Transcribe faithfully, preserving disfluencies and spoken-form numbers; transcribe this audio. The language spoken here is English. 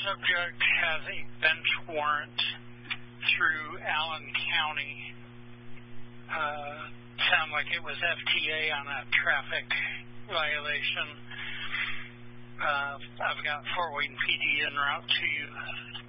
subject has a bench warrant through Allen County. Uh, sound like it was F T A on a traffic violation. Uh, I've got Fort Wayne P D en route to you.